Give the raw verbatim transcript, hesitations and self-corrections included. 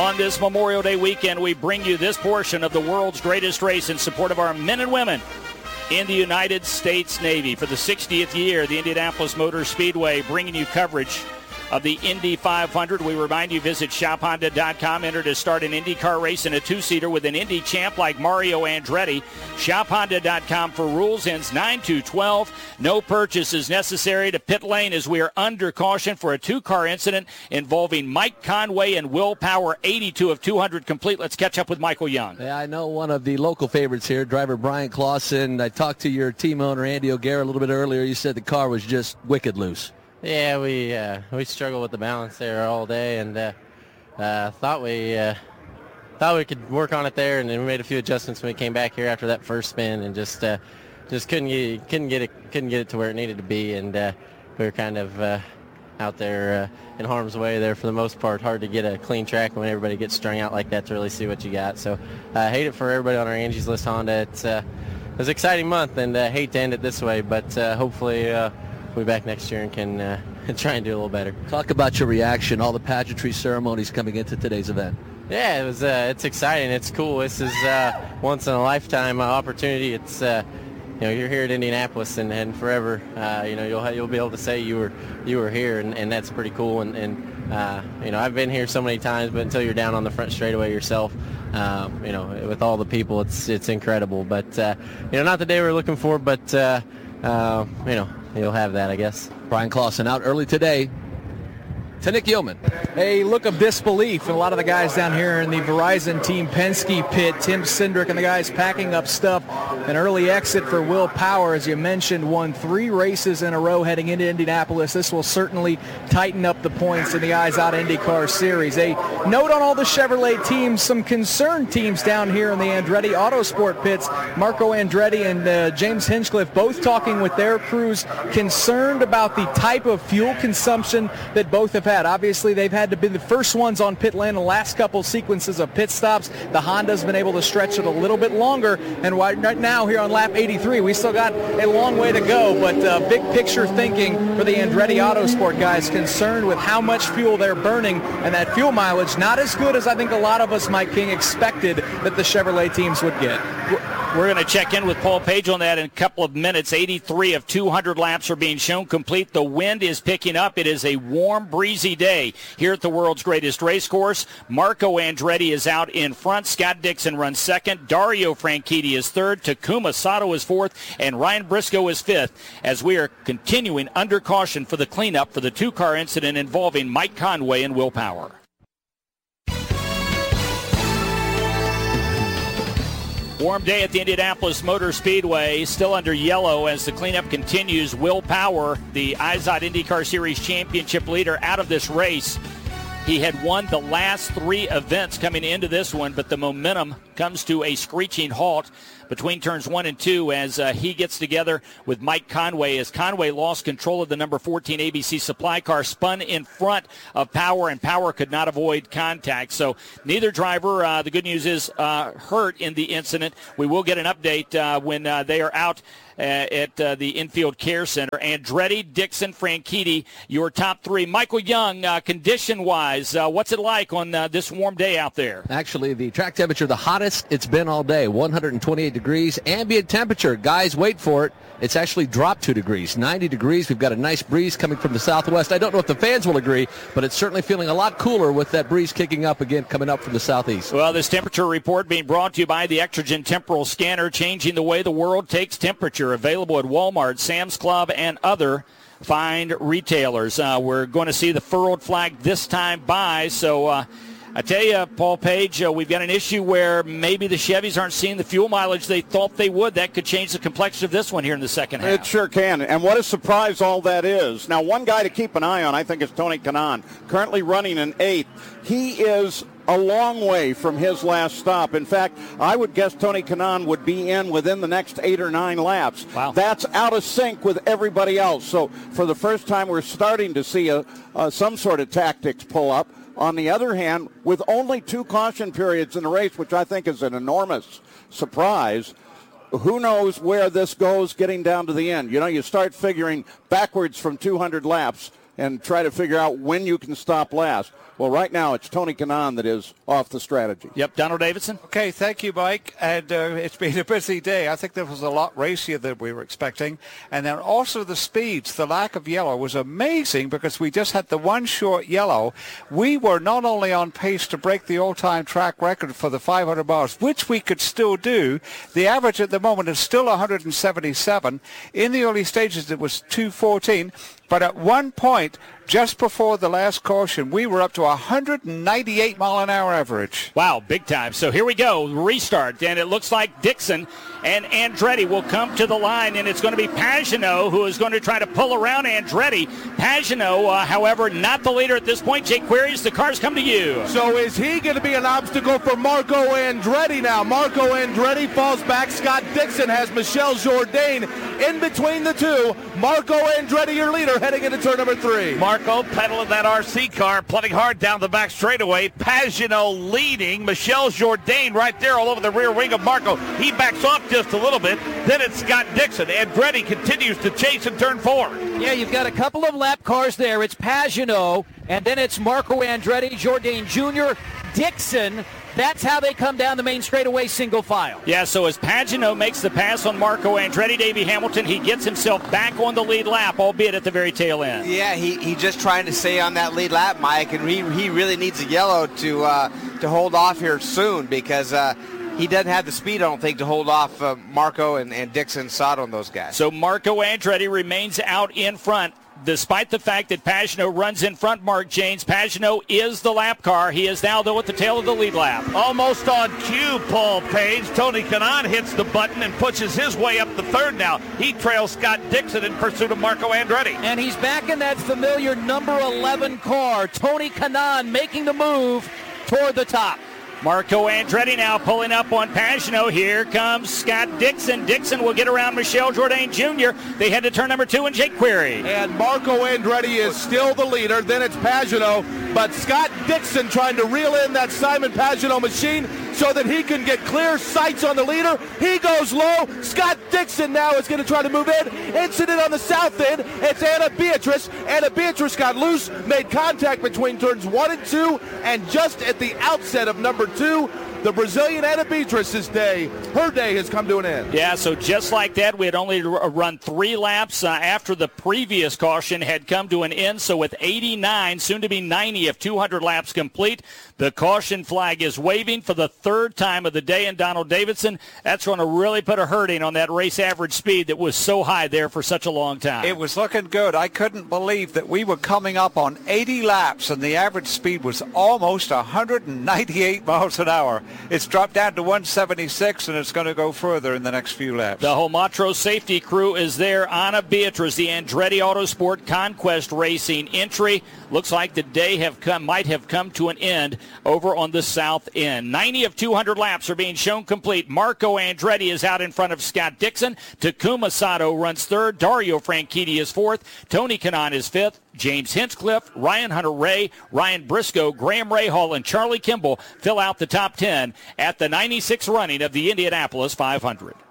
On this Memorial Day weekend, we bring you this portion of the world's greatest race in support of our men and women in the United States Navy. For the sixtieth year, the Indianapolis Motor Speedway bringing you coverage of the Indy five hundred. We remind you, visit shop honda dot com. Enter to start an IndyCar race in a two-seater with an Indy champ like Mario Andretti. shop honda dot com for rules. Ends nine two twelve. No purchase is necessary to pit lane as we are under caution for a two-car incident involving Mike Conway and Will Power. eighty-two of two hundred complete. Let's catch up with Michael Young. Yeah, I know one of the local favorites here, driver Brian Clausen. I talked to your team owner, Andy O'Gara, a little bit earlier. You said the car was just wicked loose. Yeah, we uh, we struggled with the balance there all day, and uh, uh, thought we uh, thought we could work on it there, and then we made a few adjustments when we came back here after that first spin, and just uh, just couldn't get couldn't get it couldn't get it to where it needed to be, and uh, we were kind of uh, out there uh, in harm's way there for the most part. Hard to get a clean track when everybody gets strung out like that to really see what you got. So I uh, hate it for everybody on our Angie's List Honda. It's uh, it was an exciting month, and uh, hate to end it this way, but uh, hopefully. Uh, We'll be back next year and can uh, try and do a little better. Talk about your reaction, all the pageantry ceremonies coming into today's event. Yeah, it was. Uh, it's exciting. It's cool. This is uh, once in a lifetime uh, opportunity. It's uh, you know you're here at Indianapolis and, and forever. Uh, you know you'll you'll be able to say you were you were here, and, and that's pretty cool. And, and uh, you know I've been here so many times, but until you're down on the front straightaway yourself, uh, you know with all the people, it's it's incredible. But uh, you know not the day we're looking for, but uh, uh, you know. You'll have that, I guess. Brian Clausen out early today. To Nick Yeoman. A look of disbelief in a lot of the guys down here in the Verizon Team Penske pit. Tim Cindric and the guys packing up stuff. An early exit for Will Power, as you mentioned, won three races in a row heading into Indianapolis. This will certainly tighten up the points in the Eyes Out IndyCar Series. A note on all the Chevrolet teams, some concerned teams down here in the Andretti Autosport pits. Marco Andretti and uh, James Hinchcliffe both talking with their crews, concerned about the type of fuel consumption that both have had. Obviously, they've had to be the first ones on pit lane the last couple sequences of pit stops. The Honda's been able to stretch it a little bit longer, and right now here on lap eighty-three, we still got a long way to go, but uh, big picture thinking for the Andretti Autosport guys, concerned with how much fuel they're burning, and that fuel mileage not as good as I think a lot of us, Mike King, expected that the Chevrolet teams would get. We're going to check in with Paul Page on that in a couple of minutes. eighty-three of two hundred laps are being shown complete. The wind is picking up. It is a warm, breezy day here at the world's greatest race course. Marco Andretti is out in front. Scott Dixon runs second. Dario Franchitti is third. Takuma Sato is fourth. And Ryan Briscoe is fifth, as we are continuing under caution for the cleanup for the two-car incident involving Mike Conway and Will Power. Warm day at the Indianapolis Motor Speedway, still under yellow as the cleanup continues. Will Power, the Izod IndyCar Series championship leader, out of this race. He had won the last three events coming into this one, but the momentum comes to a screeching halt between turns one and two as uh, he gets together with Mike Conway, as Conway lost control of the number fourteen A B C supply car, spun in front of Power, and Power could not avoid contact. So neither driver, uh, the good news is, uh, hurt in the incident. We will get an update uh, when uh, they are out uh, at uh, the infield care center. Andretti, Dixon, Franchitti, your top three. Michael Young, uh, condition-wise, uh, what's it like on uh, this warm day out there? Actually, the track temperature, the hottest it's been all day, one hundred twenty-eight degrees. Ambient temperature, guys, wait for it. It's actually dropped two degrees, ninety degrees. We've got a nice breeze coming from the southwest. I don't know if the fans will agree, but it's certainly feeling a lot cooler with that breeze kicking up again, coming up from the southeast. Well, this temperature report being brought to you by the Extragen Temporal Scanner, changing the way the world takes temperature. Available at Walmart, Sam's Club, and other fine retailers. Uh, we're going to see the furrowed flag this time by, so uh, I tell you, Paul Page, uh, we've got an issue where maybe the Chevys aren't seeing the fuel mileage they thought they would. That could change the complexion of this one here in the second half. It sure can, and what a surprise all that is. Now, one guy to keep an eye on, I think, is Tony Kanaan, currently running an eighth. He is a long way from his last stop. In fact, I would guess Tony Kanaan would be in within the next eight or nine laps. Wow. That's out of sync with everybody else. So for the first time, we're starting to see a, uh, some sort of tactics pull up. On the other hand, with only two caution periods in the race, which I think is an enormous surprise, who knows where this goes getting down to the end. You know, you start figuring backwards from two hundred laps. and try to figure out when you can stop last. Well, right now it's Tony Kanaan that is off the strategy. Yep, Donald Davidson. Okay, thank you, Mike. And uh, it's been a busy day. I think there was a lot racier than we were expecting. And then also the speeds, the lack of yellow was amazing because we just had the one short yellow. We were not only on pace to break the all-time track record for the five hundred miles, which we could still do. The average at the moment is still one hundred seventy-seven. In the early stages, it was two fourteen. But at one point, just before the last caution, we were up to one hundred ninety-eight mile an hour average. Wow, big time. So here we go, restart. And it looks like Dixon and Andretti will come to the line, and it's going to be Pagenaud who is going to try to pull around Andretti. Pagenaud, uh, however, not the leader at this point. Jake Queries, the cars come to you. So is he going to be an obstacle for Marco Andretti now? Marco Andretti falls back. Scott Dixon has Michel Jourdain in between the two. Marco Andretti, your leader, heading into turn number three. Marco pedaling that R C car, plenty hard down the back straightaway. Pagenaud leading. Michel Jourdain right there all over the rear wing of Marco. He backs off just a little bit. Then it's Scott Dixon. Andretti continues to chase in turn four. Yeah, you've got a couple of lap cars there. It's Pagenaud, and then it's Marco Andretti, Jourdain Junior, Dixon. That's how they come down the main straightaway single file. Yeah, so as Pagenaud makes the pass on Marco Andretti, Davey Hamilton, he gets himself back on the lead lap, albeit at the very tail end. Yeah, he, he just trying to stay on that lead lap, Mike, and he, he really needs a yellow to uh, to hold off here soon because uh, he doesn't have the speed, I don't think, to hold off uh, Marco and, and Dixon Sato on those guys. So Marco Andretti remains out in front. Despite the fact that Pagenaud runs in front, Mark Janes, Pagenaud is the lap car. He is now, though, at the tail of the lead lap. Almost on cue, Paul Page. Tony Kanaan hits the button and pushes his way up the third now. He trails Scott Dixon in pursuit of Marco Andretti. And he's back in that familiar number eleven car. Tony Kanaan making the move toward the top. Marco Andretti now pulling up on Pagenaud. Here comes Scott Dixon. Dixon will get around Michel Jourdain Junior They head to turn number two and Jake Query. And Marco Andretti is still the leader. Then it's Pagenaud. But Scott Dixon trying to reel in that Simon Pagenaud machine so that he can get clear sights on the leader. He goes low. Scott Dixon now is going to try to move in. Incident on the south end. It's Anna Beatrice. Anna Beatrice got loose, made contact between turns one and two, and just at the outset of number two, the Brazilian Anna Beatrice's day, her day has come to an end. Yeah, so just like that, we had only r- run three laps uh, after the previous caution had come to an end. So with eighty-nine, soon to be ninety of two hundred laps complete, the caution flag is waving for the third time of the day. And Donald Davidson, that's going to really put a hurting on that race average speed that was so high there for such a long time. It was looking good. I couldn't believe that we were coming up on eighty laps and the average speed was almost one hundred ninety-eight miles an hour. It's dropped down to one seventy-six, and it's going to go further in the next few laps. The Homatro safety crew is there. Anna Beatrice, the Andretti Autosport Conquest Racing entry. Looks like the day have come, might have come to an end over on the south end. ninety of two hundred laps are being shown complete. Marco Andretti is out in front of Scott Dixon. Takuma Sato runs third. Dario Franchitti is fourth. Tony Kanaan is fifth. James Hinchcliffe, Ryan Hunter-Ray, Ryan Briscoe, Graham Rahal, and Charlie Kimball fill out the top ten at the ninety-sixth running of the Indianapolis five hundred.